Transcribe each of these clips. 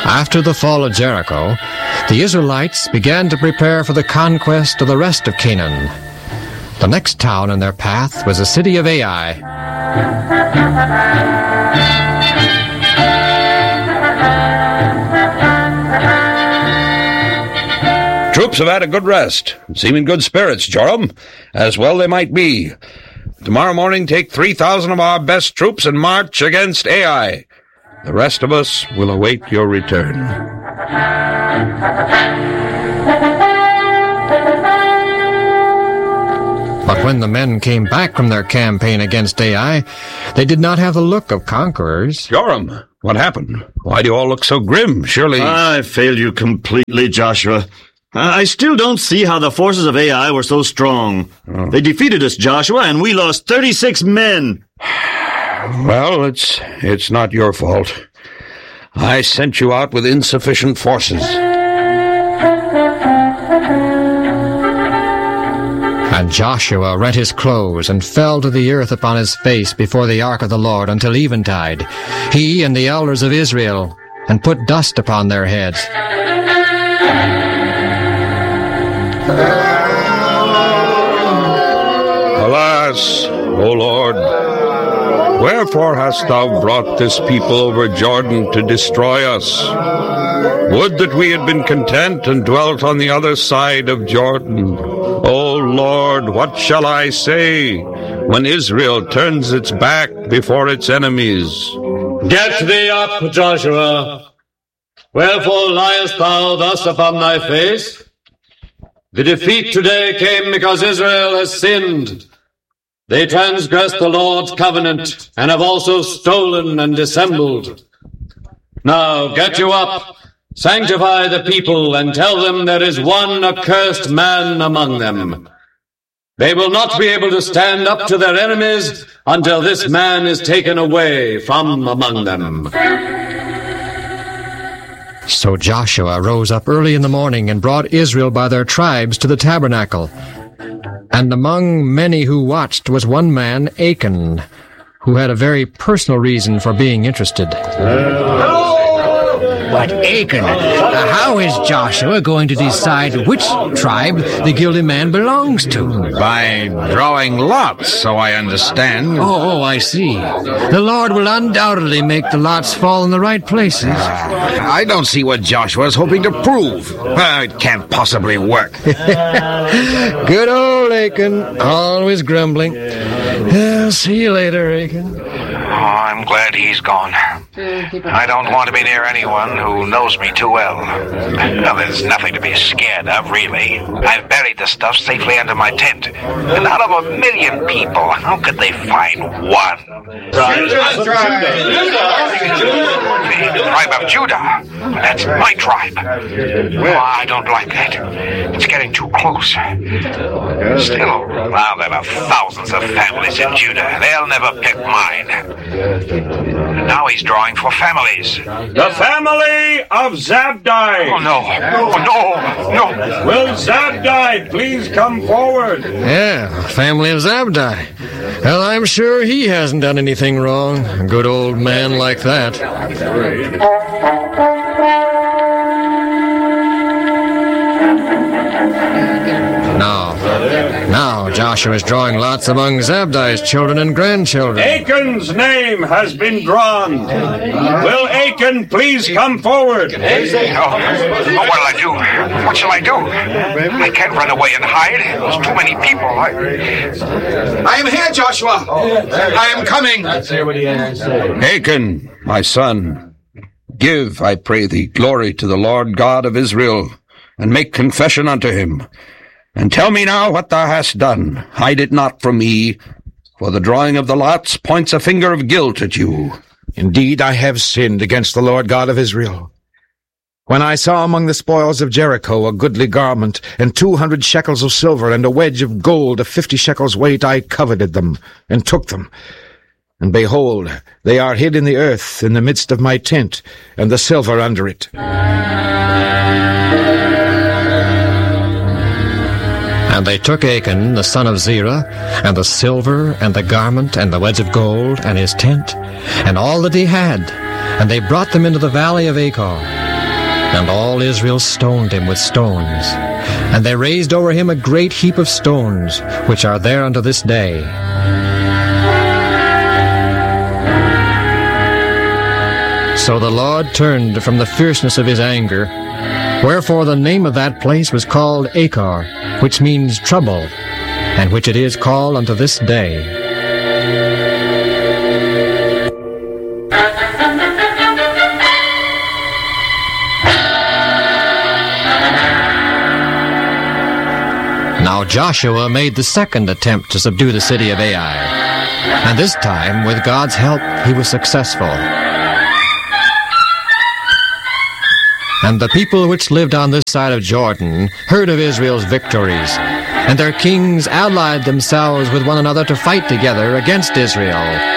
After the fall of Jericho, the Israelites began to prepare for the conquest of the rest of Canaan. The next town in their path was the city of Ai. Troops have had a good rest, seem in good spirits, Joram, as well they might be. Tomorrow morning take 3,000 of our best troops and march against Ai. The rest of us will await your return. But when the men came back from their campaign against Ai, they did not have the look of conquerors. Joram, what happened? Why do you all look so grim? Surely... I failed you completely, Joshua. I still don't see how the forces of Ai were so strong. Oh. They defeated us, Joshua, and we lost 36 men. Well, it's not your fault. I sent you out with insufficient forces. And Joshua rent his clothes and fell to the earth upon his face before the ark of the Lord until eventide, he and the elders of Israel, and put dust upon their heads. Alas, O Lord, wherefore hast thou brought this people over Jordan to destroy us? Would that we had been content and dwelt on the other side of Jordan. O Lord, what shall I say when Israel turns its back before its enemies? Get thee up, Joshua. Wherefore liest thou thus upon thy face? The defeat today came because Israel has sinned. They transgressed the Lord's covenant, and have also stolen and dissembled. Now get you up, sanctify the people, and tell them there is one accursed man among them. They will not be able to stand up to their enemies until this man is taken away from among them. So Joshua rose up early in the morning and brought Israel by their tribes to the tabernacle. And among many who watched was one man, Achan, who had a very personal reason for being interested. But Achan, how is Joshua going to decide which tribe the guilty man belongs to? By drawing lots, so I understand. Oh, I see. The Lord will undoubtedly make the lots fall in the right places. I don't see what Joshua's hoping to prove. It can't possibly work. Good old Achan, always grumbling. I'll see you later, Achan. Oh, I'm glad he's gone. I don't want to be near anyone who knows me too well. Well, there's nothing to be scared of, really. I've buried the stuff safely under my tent. And out of 1 million people, how could they find one? The tribe of Judah. That's my tribe. Oh, I don't like that. It's getting too close. Still, now there are thousands of families in Judah. They'll never pick mine. And now he's drawing for families. The family of Zabdi. Oh, no. No. Will Zabdi please come forward? Yeah, family of Zabdi. Well, I'm sure he hasn't done anything wrong. A good old man like that. Now Joshua is drawing lots among Zabdi's children and grandchildren. Achan's name has been drawn. Will Achan please come forward? Oh, what'll I do? What shall I do? I can't run away and hide. There's too many people. I am here, Joshua. I am coming. Achan, my son, give, I pray thee, glory to the Lord God of Israel, and make confession unto him. And tell me now what thou hast done. Hide it not from me, for the drawing of the lots points a finger of guilt at you. Indeed, I have sinned against the Lord God of Israel. When I saw among the spoils of Jericho a goodly garment, and 200 shekels of silver, and a wedge of gold of 50 shekels weight, I coveted them, and took them. And behold, they are hid in the earth in the midst of my tent, and the silver under it. And they took Achan, the son of Zerah, and the silver, and the garment, and the wedge of gold, and his tent, and all that he had, and they brought them into the valley of Achor. And all Israel stoned him with stones. And they raised over him a great heap of stones, which are there unto this day. So the Lord turned from the fierceness of his anger, wherefore the name of that place was called Achor, which means trouble, and which it is called unto this day. Now Joshua made the second attempt to subdue the city of Ai, and this time, with God's help, he was successful. And the people which lived on this side of Jordan heard of Israel's victories, and their kings allied themselves with one another to fight together against Israel.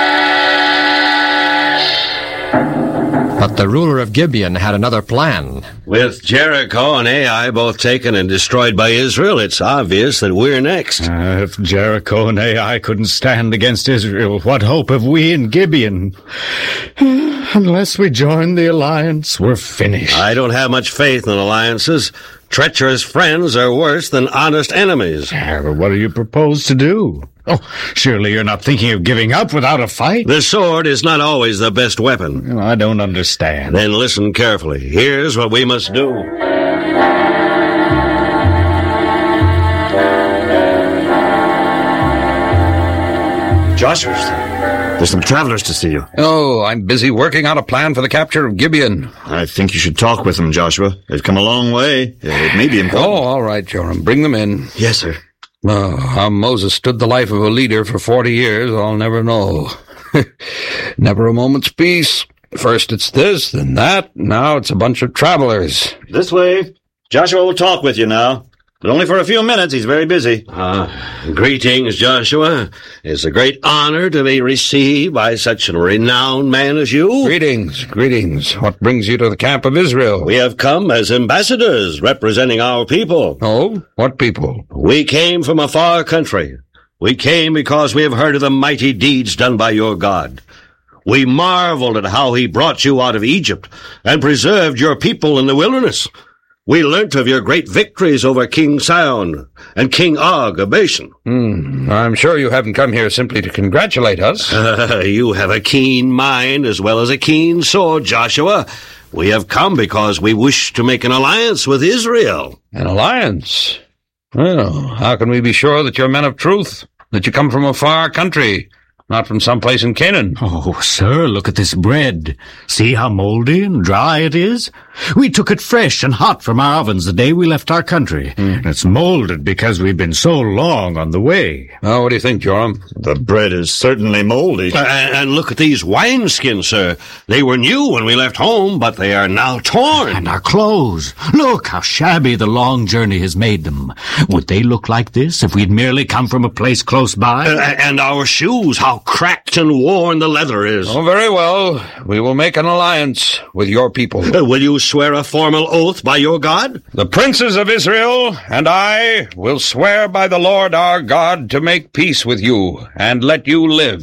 But the ruler of Gibeon had another plan. With Jericho and Ai both taken and destroyed by Israel, it's obvious that we're next. If Jericho and Ai couldn't stand against Israel, what hope have we in Gibeon? Unless we join the alliance, we're finished. I don't have much faith in alliances. Treacherous friends are worse than honest enemies. But what do you propose to do? Oh, surely you're not thinking of giving up without a fight? The sword is not always the best weapon. I don't understand. Then listen carefully. Here's what we must do. Joshua, there's some travelers to see you. Oh, I'm busy working out a plan for the capture of Gibeon. I think you should talk with them, Joshua. They've come a long way. It may be important. Oh, all right, Joram. Bring them in. Yes, sir. Oh, how Moses stood the life of a leader for 40 years, I'll never know. Never a moment's peace. First it's this, then that, now it's a bunch of travelers. This way. Joshua will talk with you now. But only for a few minutes. He's very busy. Greetings, Joshua. It's a great honor to be received by such a renowned man as you. Greetings. What brings you to the camp of Israel? We have come as ambassadors representing our people. Oh, what people? We came from a far country. We came because we have heard of the mighty deeds done by your God. We marveled at how he brought you out of Egypt and preserved your people in the wilderness. We learnt of your great victories over King Sihon and King Og of Bashan. I'm sure you haven't come here simply to congratulate us. You have a keen mind as well as a keen sword, Joshua. We have come because we wish to make an alliance with Israel. An alliance? Well, how can we be sure that you're men of truth? That you come from a far country? Not from someplace in Canaan. Oh, sir, look at this bread. See how moldy and dry it is? We took it fresh and hot from our ovens the day we left our country. It's molded because we've been so long on the way. Oh, what do you think, Joram? The bread is certainly moldy. And look at these wineskins, sir. They were new when we left home, but they are now torn. And our clothes. Look how shabby the long journey has made them. Would they look like this if we'd merely come from a place close by? And our shoes, how cracked and worn the leather is. Oh, very well. We will make an alliance with your people. Will you swear a formal oath by your God? The princes of Israel and I will swear by the Lord our God to make peace with you and let you live.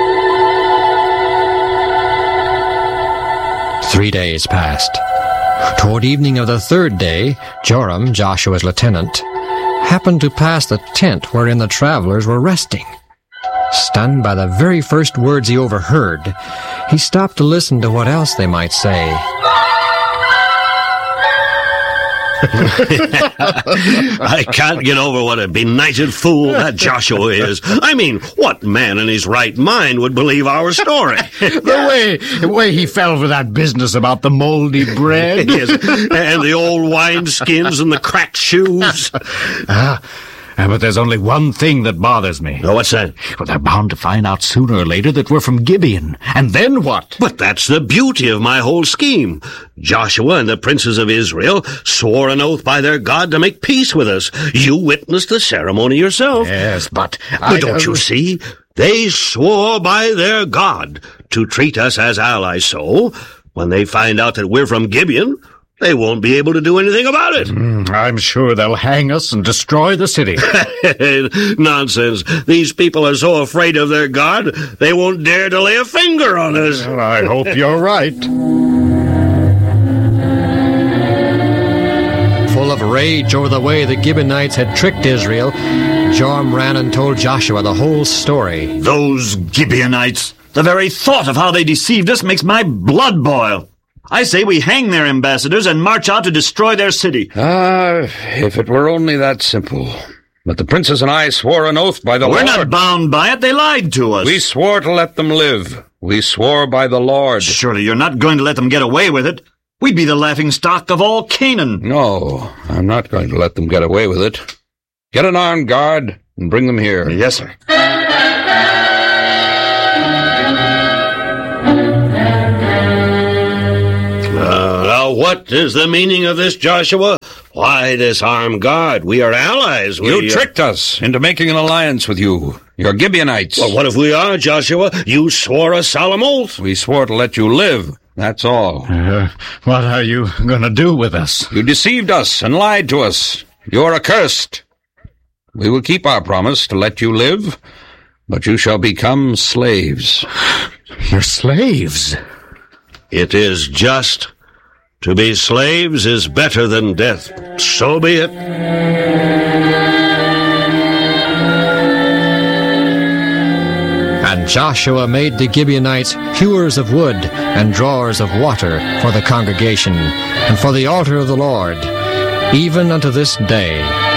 3 days passed. Toward evening of the third day, Joram, Joshua's lieutenant, happened to pass the tent wherein the travelers were resting. Stunned by the very first words he overheard, he stopped to listen to what else they might say. I can't get over what a benighted fool that Joshua is. I mean, what man in his right mind would believe our story? The way he fell for that business about the moldy bread. Yes, and the old wineskins and the cracked shoes. But there's only one thing that bothers me. Oh, what's that? Well, they're bound to find out sooner or later that we're from Gibeon. And then what? But that's the beauty of my whole scheme. Joshua and the princes of Israel swore an oath by their God to make peace with us. You witnessed the ceremony yourself. Yes, but don't you see? They swore by their God to treat us as allies. So, when they find out that we're from Gibeon, they won't be able to do anything about it. I'm sure they'll hang us and destroy the city. Nonsense. These people are so afraid of their God, they won't dare to lay a finger on us. Well, I hope you're right. rage over the way the Gibeonites had tricked Israel, Joram ran and told Joshua the whole story. Those Gibeonites! The very thought of how they deceived us makes my blood boil. I say we hang their ambassadors and march out to destroy their city. If it were only that simple. But the princes and I swore an oath by the Lord. We're not bound by it. They lied to us. We swore to let them live. We swore by the Lord. Surely you're not going to let them get away with it. We'd be the laughingstock of all Canaan. No, I'm not going to let them get away with it. Get an armed guard and bring them here. Yes, sir. Now, what is the meaning of this, Joshua? Why this armed guard? We are allies. You tricked us into making an alliance with you. You're Gibeonites. Well, what if we are, Joshua? You swore a solemn oath. We swore to let you live. That's all. What are you going to do with us? You deceived us and lied to us. You're accursed. We will keep our promise to let you live, but you shall become slaves. You're slaves? It is just. To be slaves is better than death. So be it. And Joshua made the Gibeonites hewers of wood and drawers of water for the congregation and for the altar of the Lord, even unto this day.